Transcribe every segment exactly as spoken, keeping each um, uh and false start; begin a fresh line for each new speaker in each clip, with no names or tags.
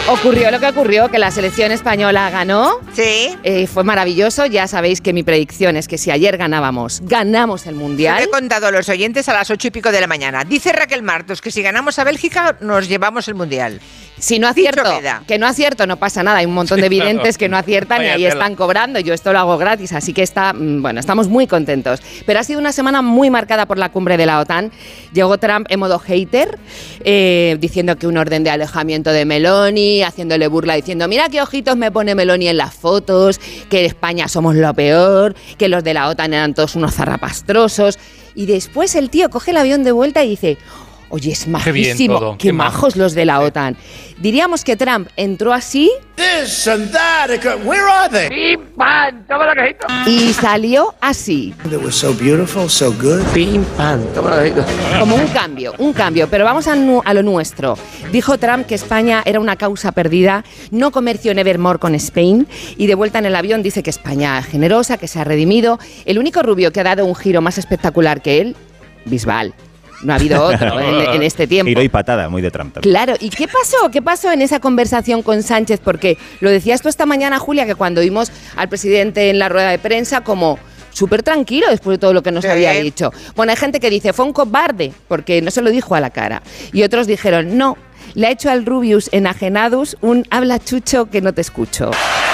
Ocurrió lo que ocurrió, que la selección española ganó.
Sí.
Eh, fue maravilloso. Ya sabéis que mi predicción es que si ayer ganábamos, ganamos el Mundial.
Se lo he contado a los oyentes a las ocho y pico de la mañana. Dice Raquel Martos que si ganamos a Bélgica nos llevamos el Mundial.
Si no acierto, que no acierto, no pasa nada. Hay un montón de videntes que no aciertan y ahí están cobrando. Yo esto lo hago gratis, así que está, bueno, estamos muy contentos. Pero ha sido una semana muy marcada por la cumbre de la OTAN. Llegó Trump en modo hater, eh, diciendo que un orden de alejamiento de Meloni, haciéndole burla, diciendo, mira qué ojitos me pone Meloni en las fotos, que en España somos lo peor, que los de la OTAN eran todos unos zarrapastrosos. Y después el tío coge el avión de vuelta y dice... Oye, es majísimo, qué, qué, qué majos los de la OTAN. Diríamos que Trump entró así
This and that, where are they?
Pim, pam, toma la cajita.
Y salió así.
It was so beautiful, so good.
Pim, pam, toma la cajita.
Como un cambio, un cambio. Pero vamos a, nu- a lo nuestro. Dijo Trump que España era una causa perdida, no comercio nevermore con Spain, y de vuelta en el avión dice que España es generosa, que se ha redimido. El único rubio que ha dado un giro más espectacular que él, Bisbal. No ha habido otro en, en este tiempo.
Giro y patada, muy de Trump también.
Claro, ¿y qué pasó? ¿Qué pasó en esa conversación con Sánchez? Porque lo decías tú esta mañana, Julia, que cuando vimos al presidente en la rueda de prensa como súper tranquilo después de todo lo que nos sí. había dicho. Bueno, hay gente que dice, fue un cobarde, porque no se lo dijo a la cara. Y otros dijeron, no, le ha hecho al Rubius enajenados un habla chucho que no te escucho.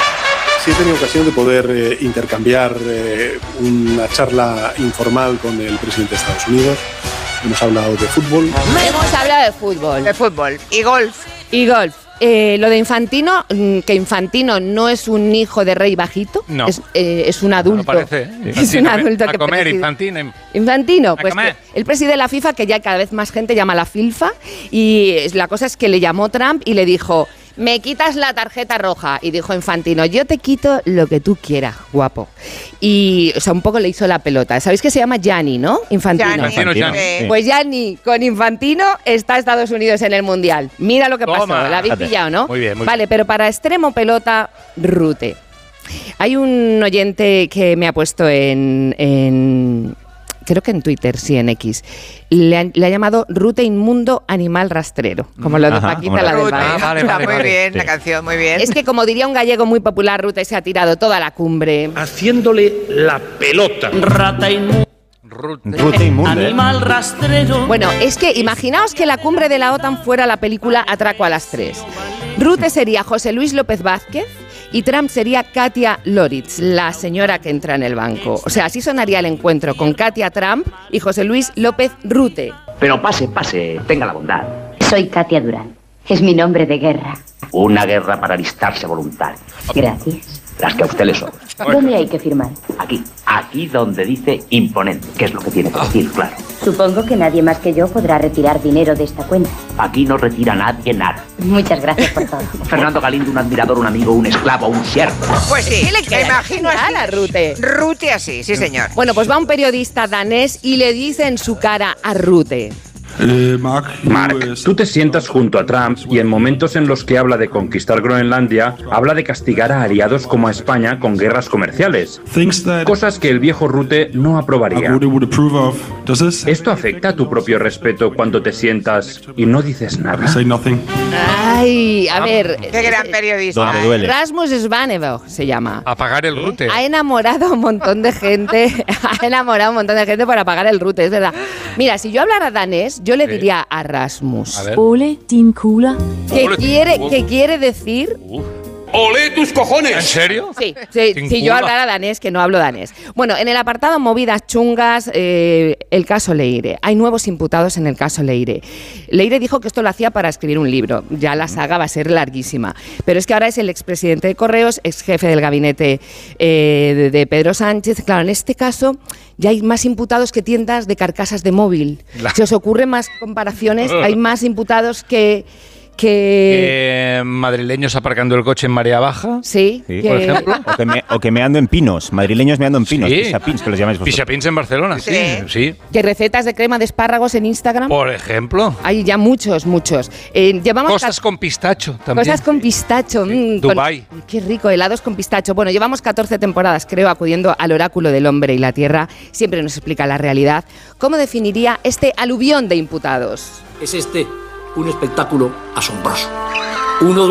Sí he tenido ocasión de poder eh, intercambiar eh, una charla informal con el presidente de Estados Unidos. Hemos hablado de fútbol.
Hemos hablado de fútbol.
De fútbol. Y golf.
Y golf. Eh, lo de Infantino, que Infantino no es un hijo de rey bajito,
no.
es, eh, es un adulto.
No parece.
Es un adulto
a
que
comer,
preside.
Infantino.
Infantino,
A
pues
comer.
el presidente de la FIFA, que ya cada vez más gente llama la FIFA, y la cosa es que le llamó Trump y le dijo, me quitas la tarjeta roja. Y dijo Infantino, yo te quito lo que tú quieras, guapo. Y, o sea, un poco le hizo la pelota. ¿Sabéis que se llama Gianni, no? Infantino.
Gianni.
Infantino, Gianni.
Sí.
Pues Gianni con Infantino está Estados Unidos en el Mundial. Mira lo que
Toma.
pasó, la habéis pillado, ¿no?
Muy bien, muy
Vale,
bien.
pero para extremo pelota, Rute. Hay un oyente que me ha puesto en... en creo que en Twitter, sí, en X, le, han, le ha llamado Rute Inmundo Animal Rastrero, como lo de
Ajá,
Paquita, la del
Rute.
barrio.
Ah, vale,
Está
vale,
muy
vale.
bien
Sí.
la canción, muy bien.
Es que, como diría un gallego muy popular, Rute se ha tirado toda la cumbre.
Haciéndole la pelota.
Rata inmunda,
Rute inmunda, ¿eh?
animal rastrero.
Bueno, es que imaginaos que la cumbre de la OTAN fuera la película Atraco a las tres. Rute sería José Luis López Vázquez y Trump sería Katia Loritz, la señora que entra en el banco. O sea, así sonaría el encuentro con Katia Trump y José Luis López Rute.
Pero pase, pase, tenga la bondad.
Soy Katia Durán. Es mi nombre de guerra.
Una guerra para alistarse voluntario.
Gracias.
Las que a usted le sobran.
¿Dónde hay que firmar?
Aquí, aquí donde dice imponente, que es lo que tiene que decir, claro.
Supongo que nadie más que yo podrá retirar dinero de esta cuenta.
Aquí no retira nadie nada.
Muchas gracias por todo.
Fernando Galindo, un admirador, un amigo, un esclavo, un siervo.
Pues sí,
¿Qué le queda?
me imagino así.
A Rute.
Rute así, sí señor.
Bueno, pues va un periodista danés y le dice en su cara a Rute.
Eh, Mark,
Mark, tú te sientas junto a Trump y en momentos en los que habla de conquistar Groenlandia, habla de castigar a aliados como a España con guerras comerciales. Cosas que el viejo Rute no aprobaría. ¿Esto afecta a tu propio respeto cuando te sientas y no dices nada?
Ay, a ver.
Qué gran periodista.
Donde duele.
Rasmus Svanevo se llama.
Apagar el Rute.
Ha enamorado a un montón de gente. Ha enamorado a un montón de gente para pagar el Rute, es verdad. Mira, si yo hablara danés, yo le
Sí.
diría a Rasmus.
A ver.
Ole, din Kula.
¿Qué
Ole,
quiere,
uf.
¿Qué quiere decir?
Uf.
¡Olé tus cojones!
¿En serio?
Sí, sí,
Sin
si yo
cula.
hablara danés, que no hablo danés. Bueno, en el apartado movidas chungas, eh, el caso Leire. Hay nuevos imputados en el caso Leire. Leire dijo que esto lo hacía para escribir un libro. Ya la saga va a ser larguísima. Pero es que ahora es el expresidente de Correos, ex jefe del gabinete eh, de, de Pedro Sánchez. Claro, en este caso ya hay más imputados que tiendas de carcasas de móvil.
La-
¿Se os ocurren más comparaciones? Hay más imputados que... que...
Eh, madrileños aparcando el coche en marea baja.
Sí,
Sí,
que-
por ejemplo.
O que, me, o que meando en pinos, madrileños meando en pinos,
Sí.
pisapins, que los llamáis vosotros.
Pisapins en Barcelona, sí.
Sí.
Sí.
que recetas de crema de espárragos en Instagram.
Por ejemplo.
Hay ya muchos, muchos. Eh, llevamos
Cosas
ca-
con pistacho también.
cosas con pistacho.
Sí.
mm, con-
Dubái.
Uy, qué rico, helados con pistacho. Bueno, llevamos catorce temporadas, creo, acudiendo al oráculo del hombre y la tierra. Siempre nos explica la realidad. ¿Cómo definiría este aluvión de imputados?
Es este un espectáculo asombroso. Uno de